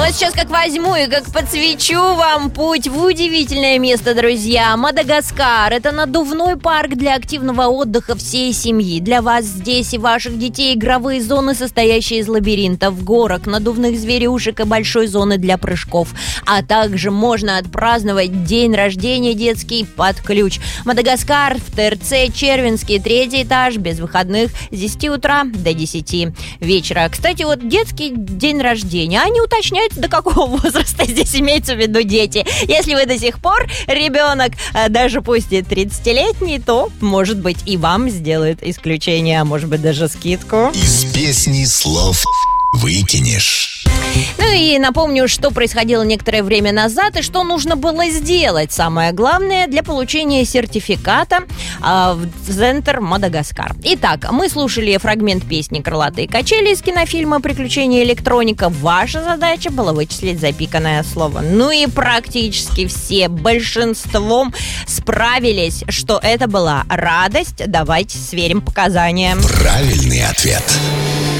а сейчас как возьму и как подсвечу вам путь в удивительное место, друзья. Мадагаскар – это надувной парк для активного отдыха всей семьи. Для вас здесь и ваших детей игровые зоны, состоящие из лабиринтов, горок, надувных зверюшек и большой зоны для прыжков. А также можно отпраздновать день рождения детский под ключ. Мадагаскар в ТРЦ Червинский, 3-й этаж, без выходных с 10 утра до 10 вечера. Кстати, вот детский день рождения, они уточняют, до какого возраста здесь имеется в виду дети. Если вы до сих пор ребенок, даже пусть и 30-летний, то, может быть, и вам сделают исключение, а может быть, даже скидку. Из песни слов выкинешь. Ну и напомню, что происходило некоторое время назад и что нужно было сделать. Самое главное для получения сертификата в Центр Мадагаскар. Итак, мы слушали фрагмент песни «Крылатые качели» из кинофильма «Приключения электроника». Ваша задача была вычислить запиканное слово. Ну и практически все большинством справились, что это была радость. Давайте сверим показания. Правильный ответ.